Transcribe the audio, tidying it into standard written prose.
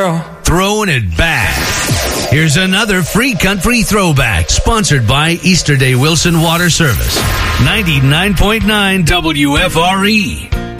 Throwing it back. Here's another free country throwback, sponsored by Easter Day Wilson Water Service. 99.9 WFRE.